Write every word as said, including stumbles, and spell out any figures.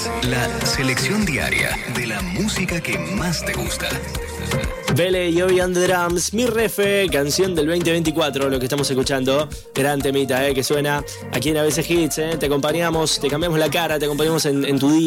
Hits, la selección diaria de la música que más te gusta. Vele y Obi on the Drums, Mi Refe, canción del veinte veinticuatro, lo que estamos escuchando. Gran temita, eh, que suena aquí en A B C Hits, eh. Te acompañamos, te cambiamos la cara, te acompañamos en, en tu día.